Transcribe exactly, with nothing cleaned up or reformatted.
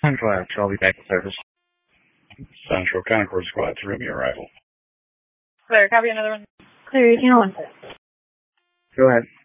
Claire, I'll be back in service. Central Concord Squad, three me arrival. Claire, copy another one. Claire, eighteen oh one. Go ahead.